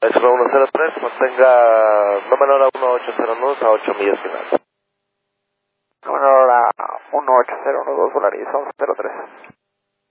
Es 103, mantenga no menor a 1800 nudos a 8 millas finales. No menor a 18012 Volaris 1103.